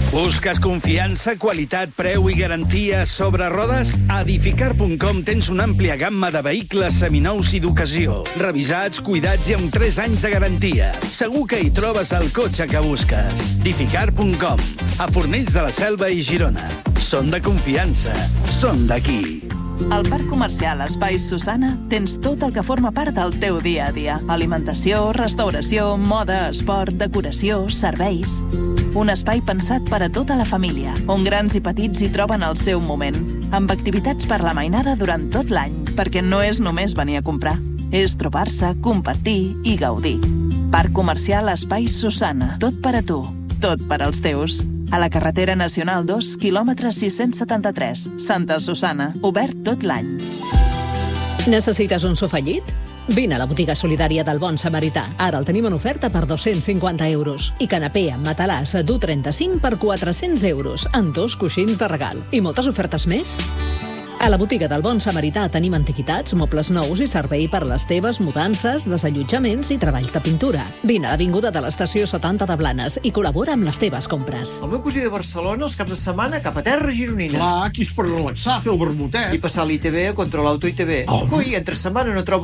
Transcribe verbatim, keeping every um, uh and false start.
Busques confiança, qualitat, preu i garantia sobre rodes? A edificar punt com tens una àmplia gamma de vehicles seminous i d'ocasió. Revisats, cuidats i amb tres anys de garantia. Segur que hi trobes el cotxe que busques. edificar punt com. A Fornells de la Selva i Girona. Són de confiança. Són d'aquí. Al Parc Comercial Espais Susana tens tot el que forma part del teu dia a dia. Alimentació, restauració, moda, esport, decoració, serveis. Un espai pensat per a tota la família, on grans i petits hi troben el seu moment, amb activitats per la mainada durant tot l'any, perquè no és només venir a comprar, és trobar-se, compartir i gaudir. Parc Comercial Espais Susana. Tot per a tu, tot per als teus. A la carretera nacional dos, quilòmetre sis-cents setanta-tres, Santa Susana, obert tot l'any. Necessites un sofà llit? Vine a la botiga solidària del Bon Samarità. Ara el tenim en oferta per dos-cents cinquanta euros. I canapé amb matalàs d'u coma trenta-cinc per quatre-cents euros, amb dos coixins de regal. I moltes ofertes més. A la botiga del Bon Samarità tenim antiquitats, mobles nous i servei per les teves mudances, desallotjaments i treballs de pintura. Vine a l'avinguda de l'estació setanta de Blanes i col·labora amb les teves compres. El meu cosí de Barcelona, els caps de setmana, cap a terra gironina. Clar, aquí és per relaxar, fer el vermutet. I passar l'I T V contra l'auto I T V. Oh. Coi, entre setmana no trobo